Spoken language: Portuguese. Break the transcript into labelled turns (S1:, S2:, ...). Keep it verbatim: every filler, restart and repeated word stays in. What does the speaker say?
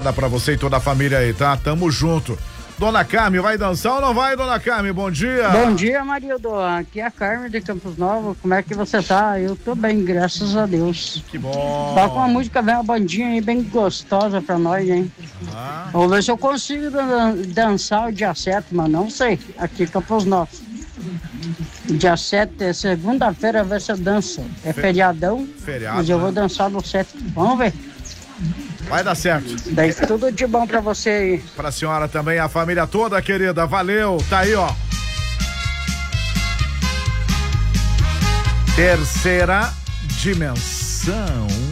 S1: madrugada pra você e toda a família aí, tá? Tamo junto. Dona Carmen, vai dançar ou não vai, Dona Carmen? Bom dia.
S2: Bom dia, Marildo. Aqui é a Carmen de Campos Novos. Como é que você tá? Eu tô bem, graças a Deus.
S1: Que bom.
S2: Toca uma música, vem uma bandinha aí bem gostosa pra nós, hein? Ah. Vou ver se eu consigo dan- dançar o dia sete, mas não sei. Aqui em Campos Novos. Dia sete é segunda-feira, ver se eu danço. É Fe- feriadão,
S1: feriado,
S2: mas eu
S1: né?
S2: vou dançar no sete. Vamos ver.
S1: Vai dar certo.
S2: Daí tudo de bom pra você aí.
S1: Pra senhora também, a família toda, querida. Valeu. Tá aí, ó. Terceira dimensão.